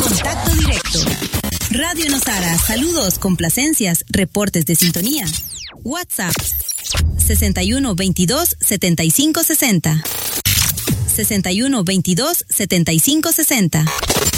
Contacto directo. Radio Nosara, saludos, complacencias, reportes de sintonía. WhatsApp 61 22 75 60. 61 22 75 60.